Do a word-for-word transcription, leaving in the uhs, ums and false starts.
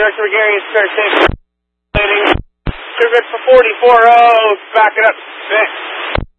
Director McGarry, start taking. Clear good for forty-four oh, back it up six.